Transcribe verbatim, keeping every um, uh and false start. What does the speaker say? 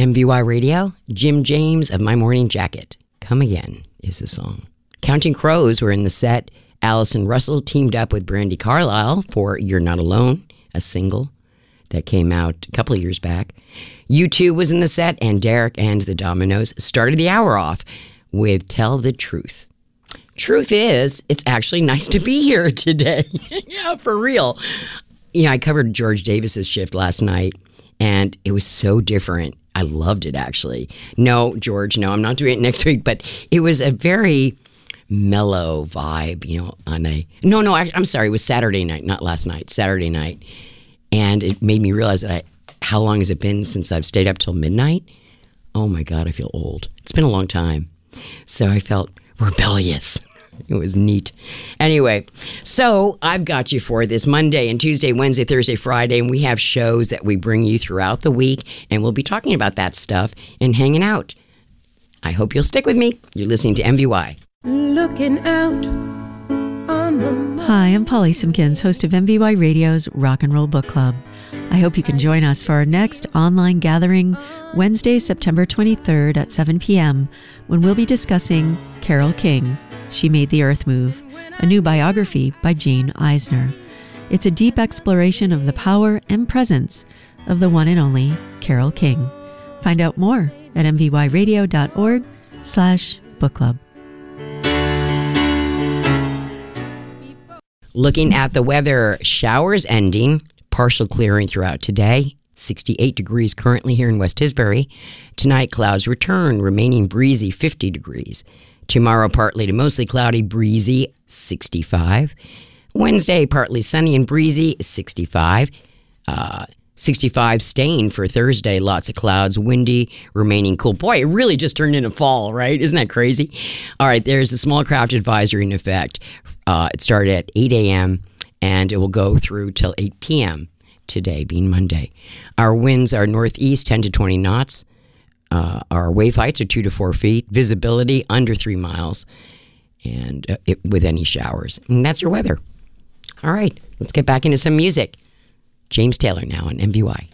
M V Y Radio, Jim James of My Morning Jacket. Come Again is the song. Counting Crows were in the set. Allison Russell teamed up with Brandi Carlile for You're Not Alone, a single that came out a couple of years back. U two was in the set, and Derek and the Dominoes started the hour off with Tell the Truth. Truth is, it's actually nice to be here today. Yeah, for real. You know, I covered George Davis's shift last night, and it was so different. I loved it, actually. No, George, no, I'm not doing it next week, but it was a very mellow vibe, you know, on a... No, no, I, I'm sorry, it was Saturday night, not last night, Saturday night. And it made me realize that I, how long has it been since I've stayed up till midnight? Oh my God, I feel old. It's been a long time. So I felt rebellious. It was neat. Anyway, so I've got you for this Monday and Tuesday, Wednesday, Thursday, Friday, and we have shows that we bring you throughout the week, and we'll be talking about that stuff and hanging out. I hope you'll stick with me. You're listening to M V Y. Looking out on the... Hi, I'm Polly Simpkins, host of M V Y Radio's Rock and Roll Book Club. I hope you can join us for our next online gathering Wednesday, September twenty-third at seven p.m. when we'll be discussing Carole King, She Made the Earth Move, a new biography by Jane Eisner. It's a deep exploration of the power and presence of the one and only Carole King. Find out more at mvyradio.org slash book club. Looking at the weather, showers ending, partial clearing throughout today. sixty-eight degrees currently here in West Tisbury. Tonight, clouds return, remaining breezy, fifty degrees. Tomorrow, partly to mostly cloudy, breezy, sixty-five. Wednesday, partly sunny and breezy, sixty-five. Uh, sixty-five staying for Thursday, lots of clouds, windy, remaining cool. Boy, it really just turned into fall, right? Isn't that crazy? All right, there's a small craft advisory in effect. Uh, it started at eight a.m. and it will go through till eight p.m. today, being Monday. Our winds are northeast, ten to twenty knots. Uh, our wave heights are two to four feet. Visibility under three miles, and uh, it, with any showers. And that's your weather. All right, let's get back into some music. James Taylor now on M V Y.